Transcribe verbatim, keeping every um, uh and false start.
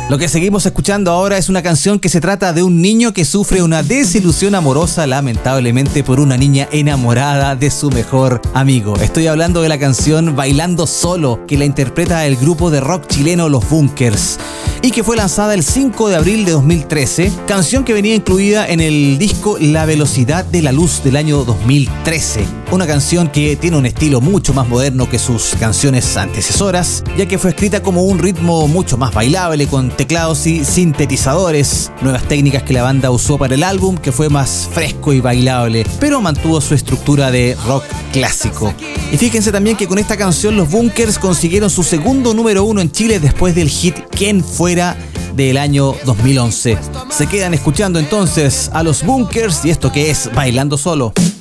Lo que seguimos escuchando ahora es una canción que se trata de un niño que sufre una desilusión amorosa, lamentablemente, por una niña enamorada de su mejor amigo. Estoy hablando de la canción Bailando Solo, que la interpreta el grupo de rock chileno Los Bunkers, y que fue lanzada el cinco de abril de dos mil trece, canción que venía incluida en el disco La Velocidad de la Luz del año dos mil trece. Una canción que tiene un estilo mucho más moderno que sus canciones antecesoras, ya que fue escrita como un ritmo mucho más bailable, con teclados y sintetizadores, nuevas técnicas que la banda usó para el álbum, que fue más fresco y bailable, pero mantuvo su estructura de rock clásico. Y fíjense también que con esta canción Los Bunkers consiguieron su segundo número uno en Chile después del hit Quien Fuera del año dos mil once. Se quedan escuchando entonces a Los Bunkers y esto que es Bailando Solo.